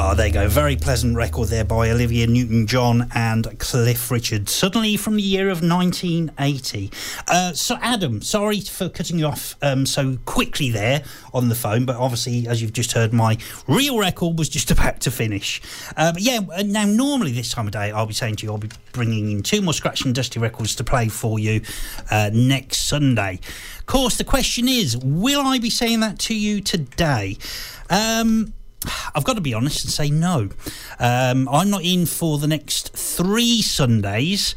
There you go. Very pleasant record there by Olivia Newton-John and Cliff Richard. Suddenly from the year of 1980. So, Adam, sorry for cutting you off so quickly there on the phone, but obviously, as you've just heard, my real record was just about to finish. But yeah, now normally this time of day, I'll be saying to you, I'll be bringing in 2 more Scratch and Dusty records to play for you next Sunday. Of course, the question is, will I be saying that to you today? I've got to be honest and say no. I'm not in for the next 3 Sundays.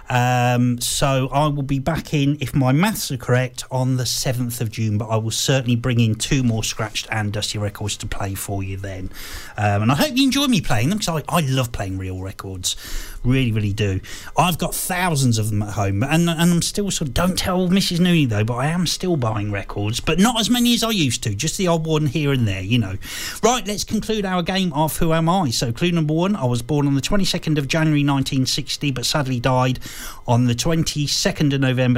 So I will be back in, if my maths are correct, on the 7th of June, but I will certainly bring in 2 more Scratched and Dusty records to play for you then. And I hope you enjoy me playing them, because I love playing real records. Really, really do. I've got thousands of them at home, and I'm still sort of, don't tell Mrs. Noonie though, but I am still buying records, but not as many as I used to, just the odd one here and there, you know. Right, let's conclude our game of Who Am I? So clue number 1, I was born on the 22nd of January 1960, but sadly died on the 22nd of November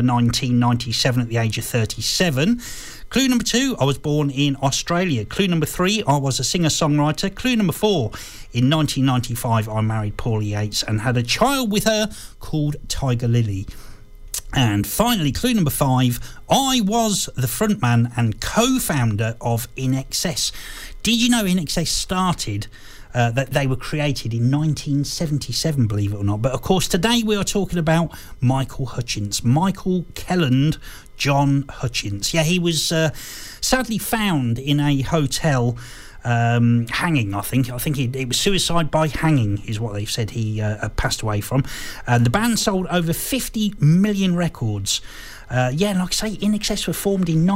1997 at the age of 37. Clue number 2, I was born in Australia. Clue number 3, I was a singer-songwriter. Clue number 4, in 1995 I married Paula Yates and had a child with her called Tiger Lily. And finally, clue number 5, I was the frontman and co-founder of INXS. Did you know INXS started... that they were created in 1977, believe it or not. But of course, today we are talking about Michael Hutchence. Michael Kelland John Hutchence. Yeah, he was sadly found in a hotel hanging, I think. It was suicide by hanging is what they've said he passed away from. The band sold over 50 million records. Yeah, like I say, INXS were formed in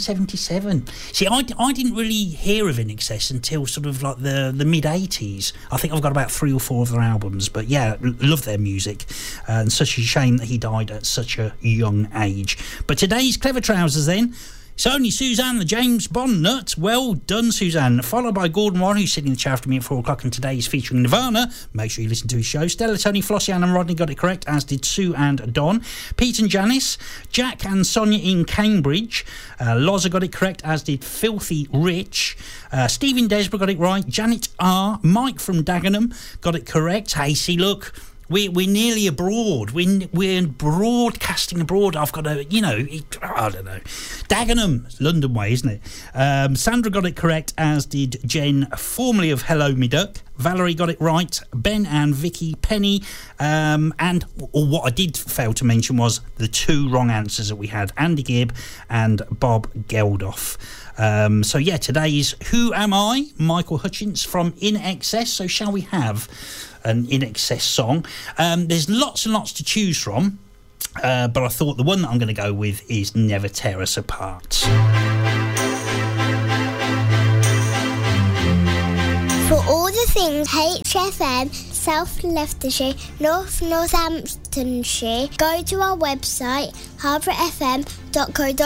1977. See, I didn't really hear of INXS until sort of like the mid-80s. I think I've got about 3 or 4 of their albums, but yeah, love their music. And such a shame that he died at such a young age. But today's Clever Trousers then. It's only Suzanne, the James Bond nut. Well done, Suzanne. Followed by Gordon Warren, who's sitting in the chair after me at 4 o'clock, and today is featuring Nirvana. Make sure you listen to his show. Stella, Tony, Flossie, Ann and Rodney got it correct, as did Sue and Don. Pete and Janice. Jack and Sonia in Cambridge. Loza got it correct, as did Filthy Rich. Stephen Desborough got it right. Janet R. Mike from Dagenham got it correct. Hey, see, look... We're nearly abroad. We're broadcasting abroad. I've got a, I don't know. Dagenham, London way, isn't it? Sandra got it correct, as did Jen, formerly of Hello Me Duck. Valerie got it right. Ben and Vicky, Penny. And what I did fail to mention was the 2 wrong answers that we had. Andy Gibb and Bob Geldof. So yeah, today's Who Am I? Michael Hutchence from INXS. So shall we have an INXS song? There's lots and lots to choose from, but I thought the one that I'm going to go with is Never Tear Us Apart. For all the things HFM, South Leicestershire, North Northamptonshire, go to our website harbourfm.co.uk.